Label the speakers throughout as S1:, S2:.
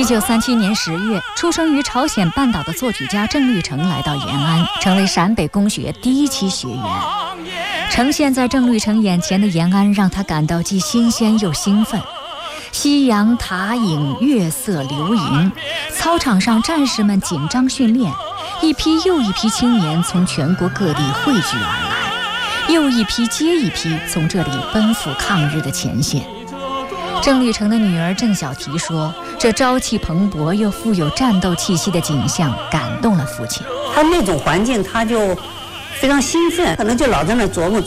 S1: 1937年10月，出生于朝鲜半岛的作曲家郑律成来到延安，成为陕北公学第一期学员。呈现在郑律成眼前的延安，让他感到既新鲜又兴奋。夕阳塔影，月色流萤，操场上战士们紧张训练，一批又一批青年从全国各地汇聚而来，又一批接一批从这里奔赴抗日的前线。郑律成的女儿郑小提说，这朝气蓬勃又富有战斗气息的景象感动了父亲。
S2: 他那种环境他就非常兴奋，可能就老在那琢磨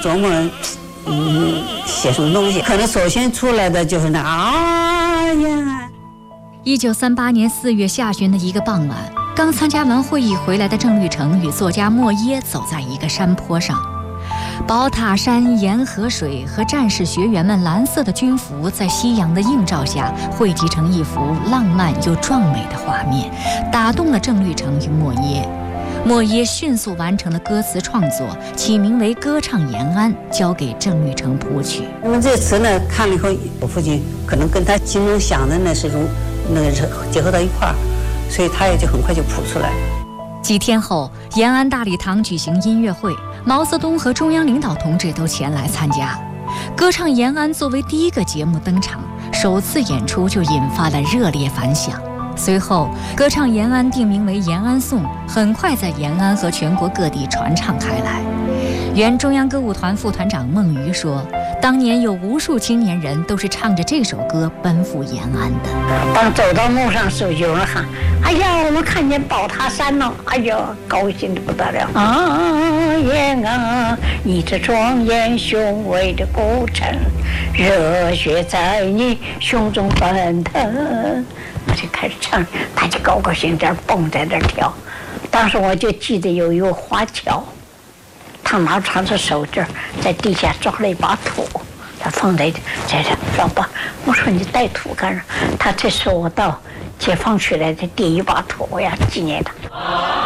S2: 写什么东西，可能首先出来的就是那呀。
S1: 1938年4月下旬的一个傍晚，刚参加完会议回来的郑律成与作家莫耶走在一个山坡上，宝塔山、沿河水和战士学员们蓝色的军服在夕阳的映照下汇集成一幅浪漫又壮美的画面，打动了郑律成与莫耶。莫耶迅速完成了歌词创作，起名为《歌唱延安》，交给郑律成谱曲。
S2: 那么这词呢，看了以后，我父亲可能跟他心中想的那是结合到一块儿，所以他也就很快就谱出来。
S1: 几天后，延安大礼堂举行音乐会，毛泽东和中央领导同志都前来参加。歌唱延安作为第一个节目登场，首次演出就引发了热烈反响。随后，歌唱延安定名为延安颂，很快在延安和全国各地传唱开来。原中央歌舞团副团长孟瑜说，当年有无数青年人都是唱着这首歌奔赴延安的。
S3: 当走到路上时候，有人喊：“哎呀，我们看见宝塔山了！”哎呀，高兴得不得了啊！延安，你这庄严雄伟的古城，热血在你胸中奔腾。我就开始唱，他就高高兴兴蹦在这跳。当时我就记得有一个华侨，他拿长着手绢在地下抓了一把土，他放在这老爸，我说你带土干啥？他这是我到解放区来的第一把土，我要纪念他。